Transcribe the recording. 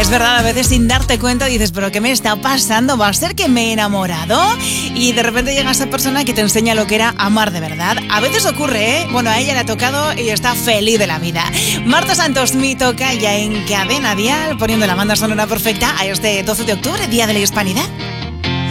Es verdad, a veces sin darte cuenta dices, ¿pero qué me está pasando? ¿Va a ser que me he enamorado? Y de repente llega esa persona que te enseña lo que era amar de verdad. A veces ocurre, ¿eh? Bueno, a ella le ha tocado y está feliz de la vida. Marta Santos, mi tocaya en Cadena Dial, poniendo la banda sonora perfecta a este 12 de octubre, Día de la Hispanidad.